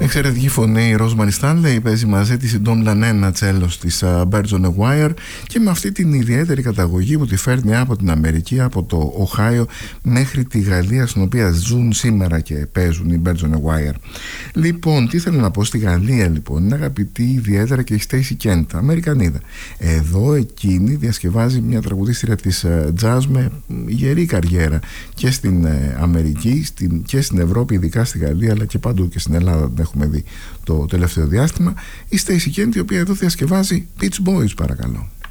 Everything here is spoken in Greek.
Εξαιρετική φωνή η Rosemary Stanley, παίζει μαζί της η Dom Lanena τσέλος της Birds on a Wire, και με αυτή την ιδιαίτερη καταγωγή που τη φέρνει από την Αμερική, από το Οχάιο μέχρι τη Γαλλία, στην οποία ζουν σήμερα και παίζουν οι Birds on a Wire. Λοιπόν, τι θέλω να πω, στη Γαλλία λοιπόν είναι αγαπητή ιδιαίτερα και η Stacey Kent, Αμερικανίδα. Εδώ εκείνη διασκευάζει μια τραγουδίστρια της jazz με γερή καριέρα και στην Αμερική και στην Ευρώπη, ειδικά στη Γαλλία, αλλά και παντού και στην Ελλάδα την έχουμε δει το τελευταίο διάστημα. Η Stacey Kent, η οποία εδώ διασκευάζει Beach Boys, παρακαλώ.